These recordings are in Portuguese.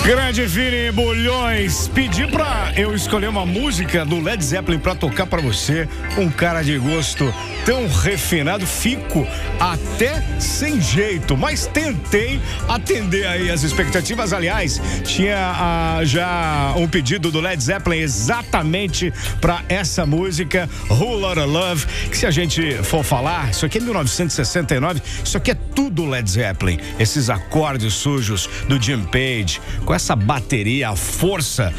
Grande Vini Bulhões, pedi pra eu escolher uma música do Led Zeppelin pra tocar pra você, um cara de gosto tão refinado, fico até sem jeito, mas tentei atender aí as expectativas. Aliás, tinha já um pedido do Led Zeppelin exatamente pra essa música, Whole Lotta Love, que se a gente for falar, isso aqui é 1969, isso aqui é tudo Led Zeppelin, esses acordes sujos do Jim Page, com essa bateria, a força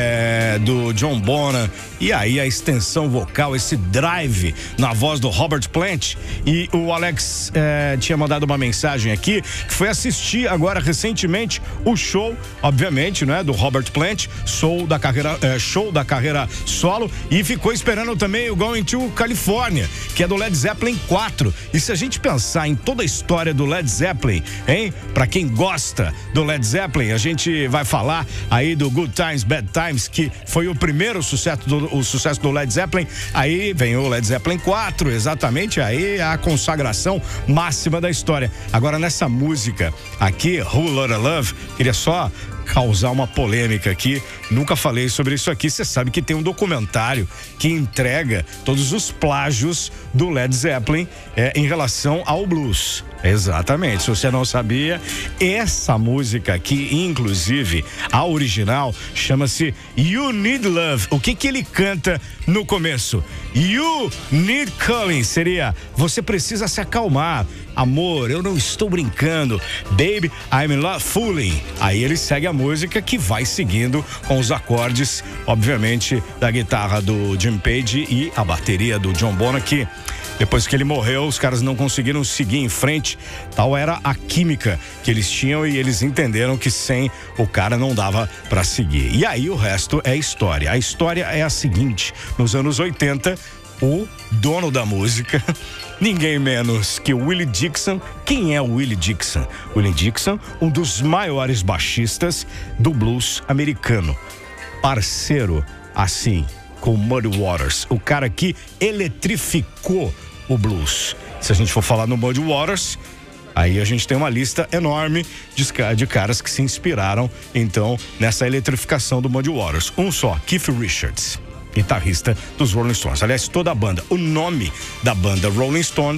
do John Bonham, e aí a extensão vocal, esse drive na voz do Robert Plant. E o Alex tinha mandado uma mensagem aqui, que foi assistir agora recentemente o show, obviamente, né, do Robert Plant, show da carreira solo, e ficou esperando também o Going to California, que é do Led Zeppelin 4. E se a gente pensar em toda a história do Led Zeppelin, hein, pra quem gosta do Led Zeppelin, a gente vai falar aí do Good Times, Bad Times, que foi o primeiro sucesso do Led Zeppelin. Aí vem o Led Zeppelin 4, exatamente, aí a consagração máxima da história. Agora, nessa música aqui, Whole Lotta Love, queria só causar uma polêmica aqui, nunca falei sobre isso aqui. Você sabe que tem um documentário que entrega todos os plágios do Led Zeppelin em relação ao blues. Exatamente, se você não sabia, essa música aqui, inclusive, a original, chama-se You Need Love. O que ele canta no começo? You Need Cooling, seria, você precisa se acalmar. Amor, eu não estou brincando. Baby, I'm in love, fooling. Aí ele segue a música, que vai seguindo com os acordes, obviamente, da guitarra do Jim Page e a bateria do John Bonham, que depois que ele morreu, os caras não conseguiram seguir em frente. Tal era a química que eles tinham, e eles entenderam que sem o cara não dava pra seguir. E aí o resto é história. A história é a seguinte: nos anos 80, o dono da música, ninguém menos que o Willie Dixon. Quem é o Willie Dixon? Willie Dixon, um dos maiores baixistas do blues americano. Parceiro, assim, com Muddy Waters, o cara que eletrificou o blues. Se a gente for falar no Muddy Waters, aí a gente tem uma lista enorme de caras que se inspiraram, então, nessa eletrificação do Muddy Waters. Um só, Keith Richards, guitarrista dos Rolling Stones. Aliás, toda a banda, o nome da banda Rolling Stones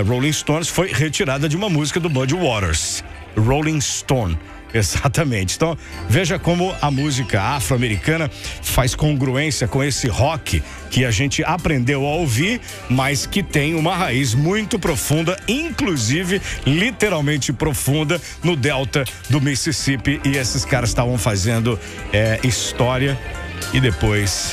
foi retirada de uma música do Muddy Waters, Rolling Stone. Exatamente. Então, veja como a música afro-americana faz congruência com esse rock que a gente aprendeu a ouvir, mas que tem uma raiz muito profunda, inclusive literalmente profunda, no delta do Mississippi. E esses caras estavam fazendo história, e depois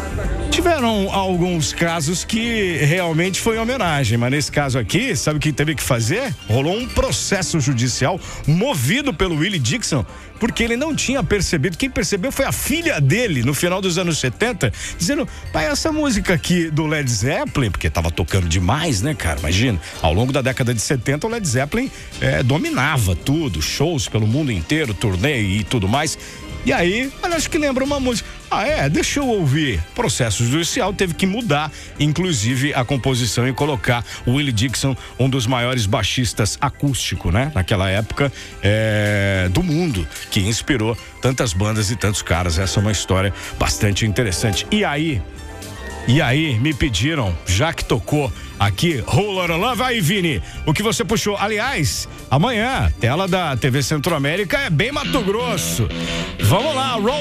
tiveram alguns casos que realmente foi homenagem, mas nesse caso aqui, sabe o que teve que fazer? Rolou um processo judicial movido pelo Willie Dixon, porque ele não tinha percebido. Quem percebeu foi a filha dele, no final dos anos 70, dizendo: pai, essa música aqui do Led Zeppelin, porque tava tocando demais, né, cara? Imagina, ao longo da década de 70, o Led Zeppelin dominava tudo, shows pelo mundo inteiro, turnê e tudo mais. E aí, acho que lembra uma música. Deixa eu ouvir. Processo judicial, teve que mudar, inclusive, a composição, e colocar o Willie Dixon, um dos maiores baixistas acústico, né? Naquela época, do mundo, que inspirou tantas bandas e tantos caras. Essa é uma história bastante interessante. E aí, me pediram, já que tocou aqui, Whole Lotta Love, aí, Vini, o que você puxou? Aliás, amanhã, tela da TV Centro-América é bem Mato Grosso. Vamos lá,